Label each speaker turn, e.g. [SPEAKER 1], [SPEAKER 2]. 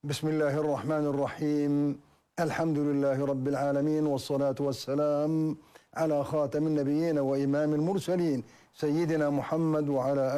[SPEAKER 1] بسم الله الرحمن الرحيم. الحمد لله رب العالمين، والصلاة والسلام على خاتم النبيين وإمام المرسلين سيدنا محمد وعلى